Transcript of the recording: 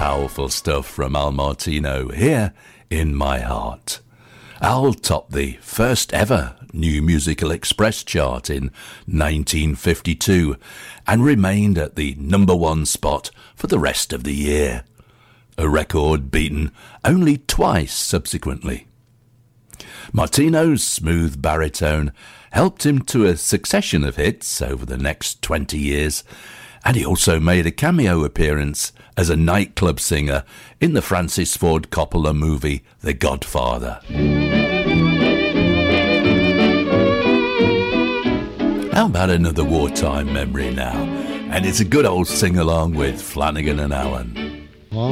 powerful stuff from Al Martino here in my heart. Al topped the first ever New Musical Express chart in 1952 and remained at the number one spot for the rest of the year, a record beaten only twice subsequently. Martino's smooth baritone helped him to a succession of hits over the next 20 years, and he also made a cameo appearance as a nightclub singer in the Francis Ford Coppola movie The Godfather. How about another wartime memory now? And it's a good old sing-along with Flanagan and Allen.